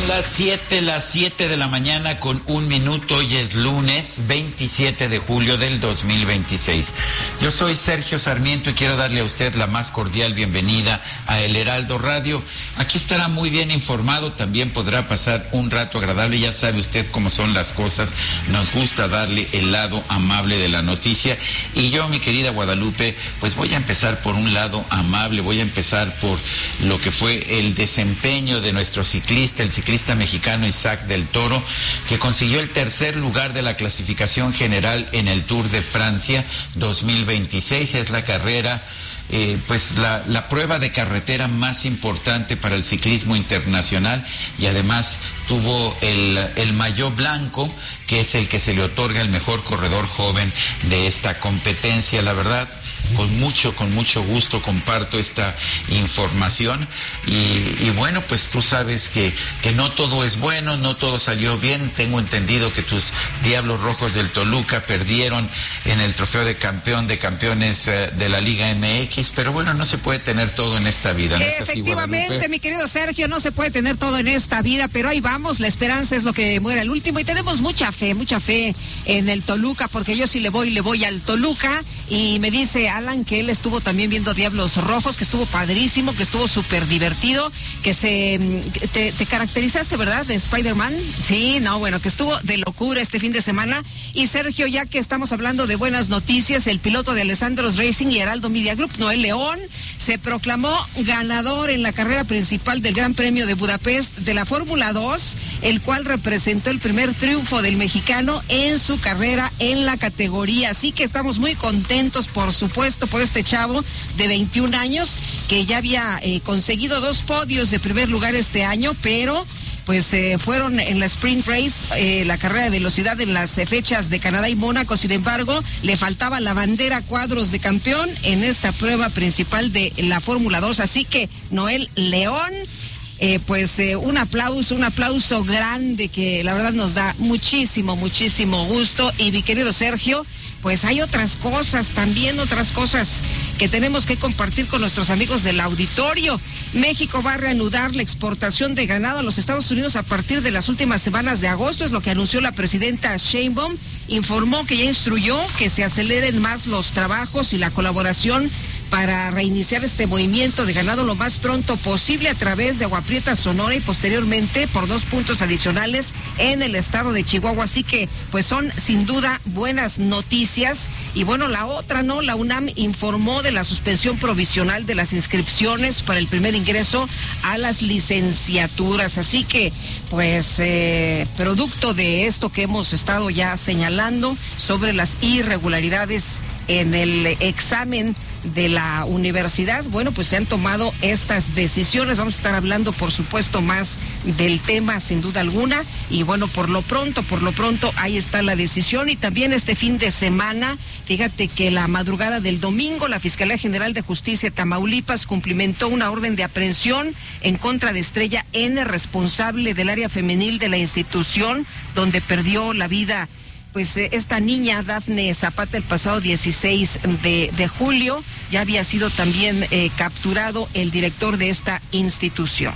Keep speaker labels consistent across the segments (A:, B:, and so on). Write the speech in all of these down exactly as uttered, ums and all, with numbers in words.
A: Son las siete, las siete de la mañana con un minuto. Hoy es lunes veintisiete de julio del dos mil veintiséis. Yo soy Sergio Sarmiento y quiero darle a usted la más cordial bienvenida a El Heraldo Radio. Aquí estará muy bien informado, también podrá pasar un rato agradable. Ya sabe usted cómo son las cosas, nos gusta darle el lado amable de la noticia. Y yo, mi querida Guadalupe, pues voy a empezar por un lado amable, voy a empezar por lo que fue el desempeño de nuestro ciclista, el ciclista mexicano Isaac del Toro, que consiguió el tercer lugar de la clasificación general en el Tour de Francia dos mil veintiséis. Es la carrera, eh, pues la, la prueba de carretera más importante para el ciclismo internacional, y además tuvo el, el maillot blanco, que es el que se le otorga al mejor corredor joven de esta competencia. La verdad, con mucho, con mucho gusto comparto esta información. Y, y bueno, pues tú sabes que, que no todo es bueno, no todo salió bien. Tengo entendido que tus Diablos Rojos del Toluca perdieron en el trofeo de campeón de campeones eh, de la Liga M X, pero bueno, no se puede tener todo en esta vida, ¿no es así,
B: Efectivamente,
A: Guadalupe?
B: Mi querido Sergio, no se puede tener todo en esta vida, pero ahí vamos, la esperanza es lo que muera el último, y tenemos mucha fe, mucha fe en el Toluca, porque yo sí le voy, le voy al Toluca. Y me dice Alan que él estuvo también viendo Diablos Rojos, que estuvo padrísimo, que estuvo súper divertido, que se te, te caracterizaste, ¿verdad?, de Spider-Man. Sí, no, bueno, que estuvo de locura este fin de semana. Y Sergio, ya que estamos hablando de buenas noticias, el piloto de Alessandros Racing y Heraldo Media Group, Noel León, se proclamó ganador en la carrera principal del Gran Premio de Budapest de la Fórmula dos, el cual representó el primer triunfo del mexicano en su carrera en la categoría. Así que estamos muy contentos, por supuesto, por este chavo de veintiún años, que ya había eh, conseguido dos podios de primer lugar este año, pero pues eh, fueron en la Sprint Race, eh, la carrera de velocidad en las eh, fechas de Canadá y Mónaco. Sin embargo, le faltaba la bandera cuadros de campeón en esta prueba principal de la Fórmula dos. Así que Noel León, Eh, pues eh, un aplauso, un aplauso grande, que la verdad nos da muchísimo, muchísimo gusto. Y mi querido Sergio, pues hay otras cosas, también otras cosas que tenemos que compartir con nuestros amigos del auditorio. México va a reanudar la exportación de ganado a los Estados Unidos a partir de las últimas semanas de agosto, es lo que anunció la presidenta Sheinbaum. Informó que ya instruyó que se aceleren más los trabajos y la colaboración para reiniciar este movimiento de ganado lo más pronto posible a través de Agua Prieta, Sonora, y posteriormente por dos puntos adicionales en el estado de Chihuahua. Así que pues son sin duda buenas noticias. Y bueno, la otra, ¿no? La UNAM informó de la suspensión provisional de las inscripciones para el primer ingreso a las licenciaturas. Así que pues eh, producto de esto que hemos estado ya señalando sobre las irregularidades en el examen de la universidad, bueno, pues se han tomado estas decisiones. Vamos a estar hablando, por supuesto, más del tema, sin duda alguna. Y bueno, por lo pronto, por lo pronto, ahí está la decisión. Y también este fin de semana, fíjate que la madrugada del domingo, la Fiscalía General de Justicia de Tamaulipas cumplimentó una orden de aprehensión en contra de Estrella N, responsable del área femenil de la institución, donde perdió la vida pues esta niña Dafne Zapata el pasado dieciséis de julio. Ya había sido también eh, capturado el director de esta institución.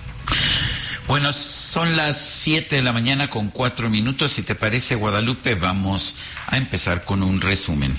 A: Bueno, son las siete de la mañana con cuatro minutos. Si te parece, Guadalupe, vamos a empezar con un resumen.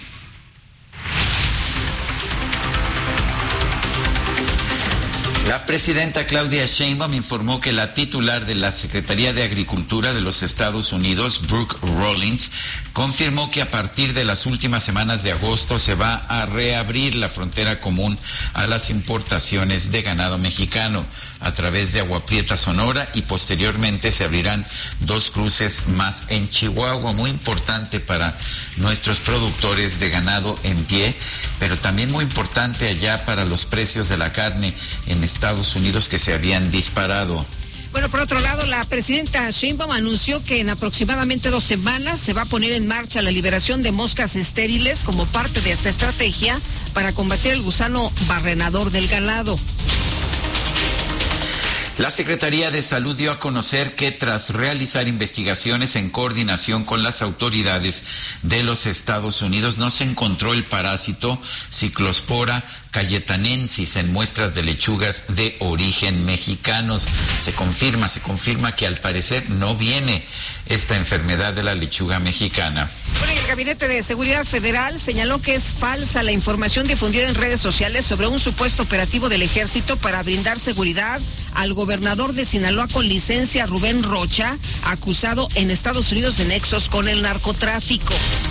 A: La presidenta Claudia Sheinbaum informó que la titular de la Secretaría de Agricultura de los Estados Unidos, Brooke Rollins, confirmó que a partir de las últimas semanas de agosto se va a reabrir la frontera común a las importaciones de ganado mexicano a través de Agua Prieta, Sonora, y posteriormente se abrirán dos cruces más en Chihuahua. Muy importante para nuestros productores de ganado en pie, pero también muy importante allá para los precios de la carne en Estados Unidos, que se habían disparado.
B: Bueno, por otro lado, la presidenta Sheinbaum anunció que en aproximadamente dos semanas se va a poner en marcha la liberación de moscas estériles como parte de esta estrategia para combatir el gusano barrenador del ganado.
A: La Secretaría de Salud dio a conocer que tras realizar investigaciones en coordinación con las autoridades de los Estados Unidos, no se encontró el parásito Ciclospora cayetanensis en muestras de lechugas de origen mexicanos. Se confirma, se confirma que al parecer no viene esta enfermedad de la lechuga mexicana.
B: Bueno, y el Gabinete de Seguridad Federal señaló que es falsa la información difundida en redes sociales sobre un supuesto operativo del Ejército para brindar seguridad al gobernador de Sinaloa con licencia, Rubén Rocha, acusado en Estados Unidos de nexos con el narcotráfico.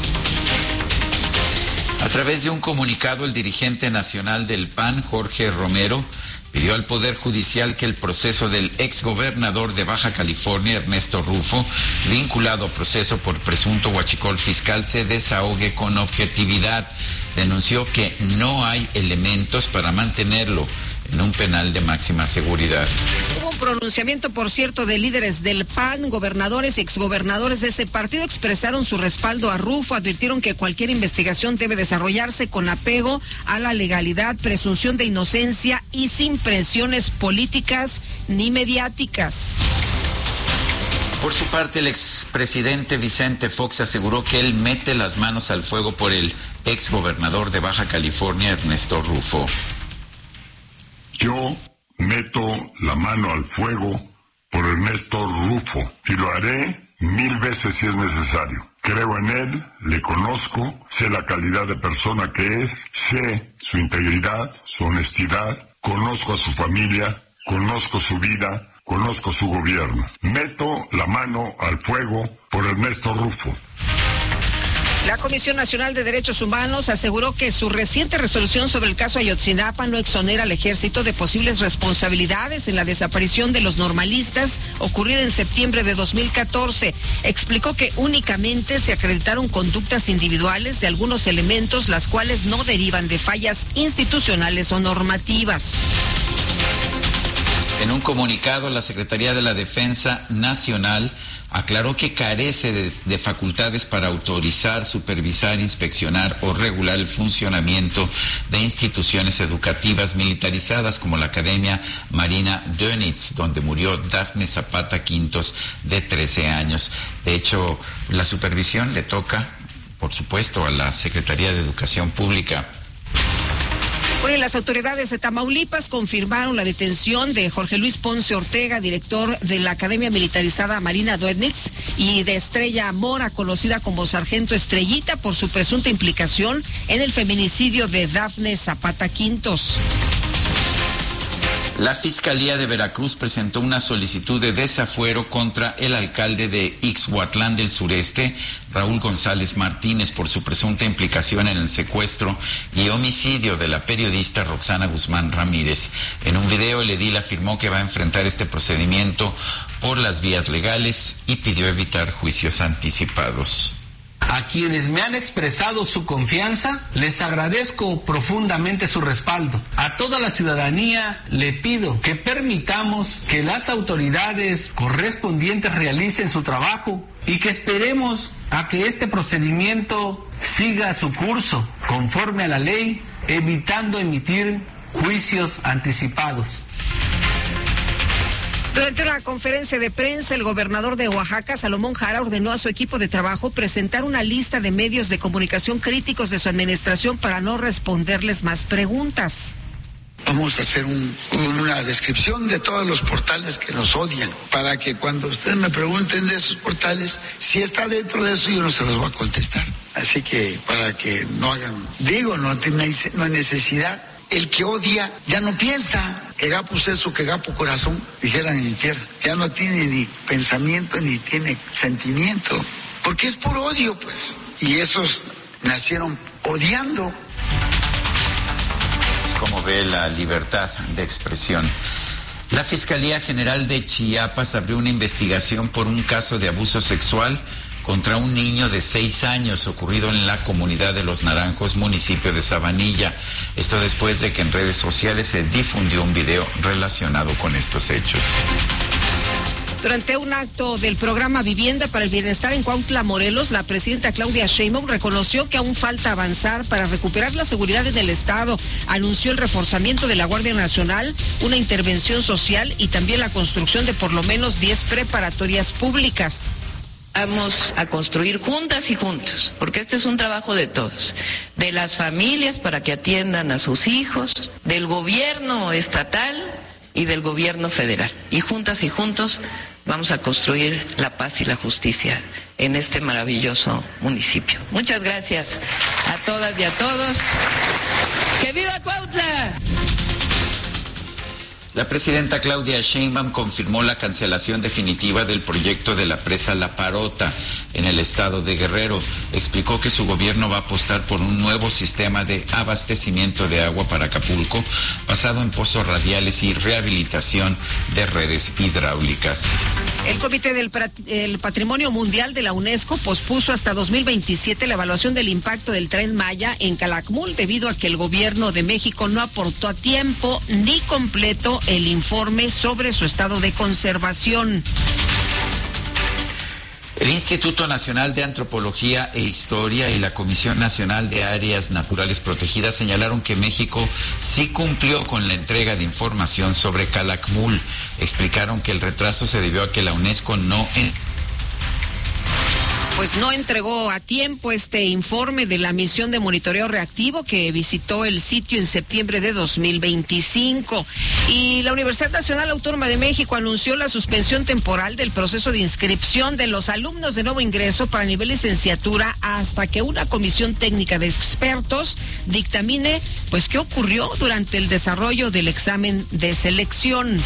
A: A través de un comunicado, el dirigente nacional del P A N, Jorge Romero, pidió al Poder Judicial que el proceso del exgobernador de Baja California, Ernesto Rufo, vinculado a proceso por presunto huachicol fiscal, se desahogue con objetividad. Denunció que no hay elementos para mantenerlo en un penal de máxima seguridad.
B: Hubo un pronunciamiento, por cierto, de líderes del P A N, gobernadores y exgobernadores de ese partido expresaron su respaldo a Rufo, advirtieron que cualquier investigación debe desarrollarse con apego a la legalidad, presunción de inocencia y sin presiones políticas ni mediáticas.
A: Por su parte, el expresidente Vicente Fox aseguró que él mete las manos al fuego por el exgobernador de Baja California, Ernesto Rufo.
C: Yo meto la mano al fuego por Ernesto Rufo y lo haré mil veces si es necesario. Creo en él, le conozco, sé la calidad de persona que es, sé su integridad, su honestidad, conozco a su familia, conozco su vida, conozco su gobierno. Meto la mano al fuego por Ernesto Rufo.
B: La Comisión Nacional de Derechos Humanos aseguró que su reciente resolución sobre el caso Ayotzinapa no exonera al ejército de posibles responsabilidades en la desaparición de los normalistas ocurrida en septiembre de dos mil catorce. Explicó que únicamente se acreditaron conductas individuales de algunos elementos, las cuales no derivan de fallas institucionales o normativas.
A: En un comunicado, la Secretaría de la Defensa Nacional aclaró que carece de, de facultades para autorizar, supervisar, inspeccionar o regular el funcionamiento de instituciones educativas militarizadas como la Academia Marina Dönitz, donde murió Dafne Zapata Quintos, de trece años. De hecho, la supervisión le toca, por supuesto, a la Secretaría de Educación Pública.
B: Bueno, las autoridades de Tamaulipas confirmaron la detención de Jorge Luis Ponce Ortega, director de la Academia Militarizada Marina Dönitz, y de Estrella Mora, conocida como Sargento Estrellita, por su presunta implicación en el feminicidio de Dafne Zapata Quintos.
A: La Fiscalía de Veracruz presentó una solicitud de desafuero contra el alcalde de Ixhuatlán del Sureste, Raúl González Martínez, por su presunta implicación en el secuestro y homicidio de la periodista Roxana Guzmán Ramírez. En un video, el edil afirmó que va a enfrentar este procedimiento por las vías legales y pidió evitar juicios anticipados.
D: A quienes me han expresado su confianza, les agradezco profundamente su respaldo. A toda la ciudadanía le pido que permitamos que las autoridades correspondientes realicen su trabajo y que esperemos a que este procedimiento siga su curso conforme a la ley, evitando emitir juicios anticipados.
B: Durante una conferencia de prensa, el gobernador de Oaxaca, Salomón Jara, ordenó a su equipo de trabajo presentar una lista de medios de comunicación críticos de su administración para no responderles más preguntas.
E: Vamos a hacer un, una descripción de todos los portales que nos odian, para que cuando ustedes me pregunten de esos portales, si está dentro de eso, yo no se los voy a contestar. Así que para que no hagan, digo, no, tiene, no hay necesidad. El que odia ya no piensa, que gapo es eso, que gapo corazón, dijeran en mi tierra. Ya no tiene ni pensamiento ni tiene sentimiento, porque es por odio, pues. Y esos nacieron odiando.
A: Es como ve la libertad de expresión. La Fiscalía General de Chiapas abrió una investigación por un caso de abuso sexual contra un niño de seis años ocurrido en la comunidad de Los Naranjos, municipio de Sabanilla. Esto después de que en redes sociales se difundió un video relacionado con estos hechos.
B: Durante un acto del programa Vivienda para el Bienestar en Cuautla, Morelos, la presidenta Claudia Sheinbaum reconoció que aún falta avanzar para recuperar la seguridad en el Estado. Anunció el reforzamiento de la Guardia Nacional, una intervención social y también la construcción de por lo menos diez preparatorias públicas.
F: Vamos a construir juntas y juntos, porque este es un trabajo de todos, de las familias para que atiendan a sus hijos, del gobierno estatal y del gobierno federal. Y juntas y juntos vamos a construir la paz y la justicia en este maravilloso municipio. Muchas gracias a todas y a todos. ¡Que viva Cuautla!
A: La presidenta Claudia Sheinbaum confirmó la cancelación definitiva del proyecto de la presa La Parota en el estado de Guerrero. Explicó que su gobierno va a apostar por un nuevo sistema de abastecimiento de agua para Acapulco basado en pozos radiales y rehabilitación de redes hidráulicas.
B: El Comité del el Patrimonio Mundial de la UNESCO pospuso hasta dos mil veintisiete la evaluación del impacto del Tren Maya en Calakmul debido a que el gobierno de México no aportó a tiempo ni completo el informe sobre su estado de conservación.
A: El Instituto Nacional de Antropología e Historia y la Comisión Nacional de Áreas Naturales Protegidas señalaron que México sí cumplió con la entrega de información sobre Calakmul. Explicaron que el retraso se debió a que la UNESCO no... En...
B: Pues no entregó a tiempo este informe de la misión de monitoreo reactivo que visitó el sitio en septiembre de dos mil veinticinco. Y la Universidad Nacional Autónoma de México anunció la suspensión temporal del proceso de inscripción de los alumnos de nuevo ingreso para nivel licenciatura hasta que una comisión técnica de expertos dictamine pues qué ocurrió durante el desarrollo del examen de selección.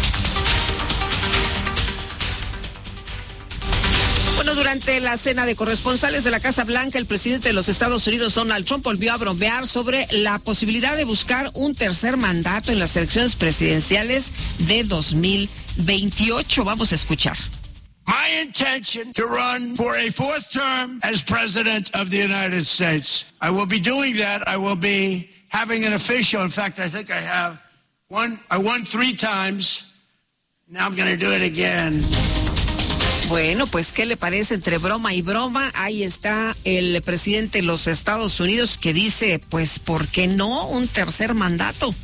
B: Durante la cena de corresponsales de la Casa Blanca, el presidente de los Estados Unidos, Donald Trump, volvió a bromear sobre la posibilidad de buscar un tercer mandato en las elecciones presidenciales de dos mil veintiocho. Vamos a escuchar.
G: My intention to run for a fourth term as President of the United States. I will be doing that. I will be having an official. In fact, I think I have one. I won three times. Now I'm going to do it again.
B: Bueno, pues, ¿qué le parece entre broma y broma? Ahí está el presidente de los Estados Unidos que dice, pues, ¿por qué no un tercer mandato?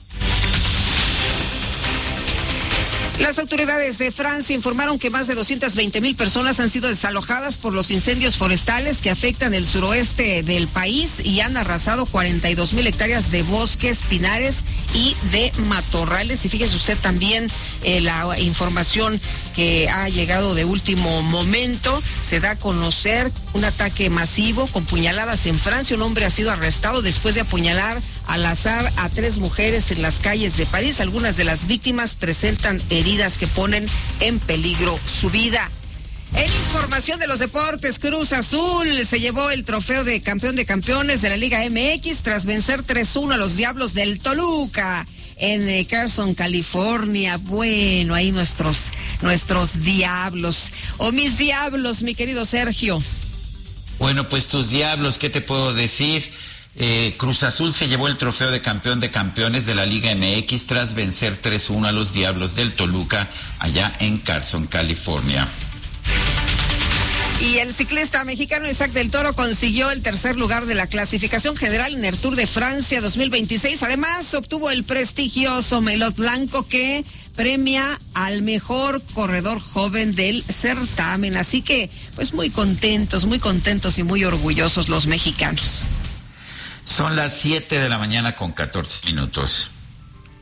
B: Las autoridades de Francia informaron que más de doscientas veinte mil personas han sido desalojadas por los incendios forestales que afectan el suroeste del país y han arrasado cuarenta y dos mil hectáreas de bosques, pinares y de matorrales. Y fíjese usted también eh, la información que ha llegado de último momento. Se da a conocer un ataque masivo con puñaladas en Francia. Un hombre ha sido arrestado después de apuñalar al azar a tres mujeres en las calles de París. Algunas de las víctimas presentan heridas que ponen en peligro su vida. En información de los deportes, Cruz Azul se llevó el trofeo de campeón de campeones de la Liga M X tras vencer tres uno a los Diablos del Toluca en Carson, California. Bueno, ahí nuestros, nuestros Diablos. O mis Diablos, mi querido Sergio.
A: Bueno, pues tus Diablos, ¿qué te puedo decir? Eh, Cruz Azul se llevó el trofeo de campeón de campeones de la Liga M X tras vencer tres uno a los Diablos del Toluca allá en Carson, California.
B: Y el ciclista mexicano Isaac del Toro consiguió el tercer lugar de la clasificación general en el Tour de Francia dos mil veintiséis. Además, obtuvo el prestigioso Maillot Blanco que premia al mejor corredor joven del certamen. Así que, pues muy contentos, muy contentos y muy orgullosos los mexicanos.
A: Son las siete de la mañana con catorce minutos.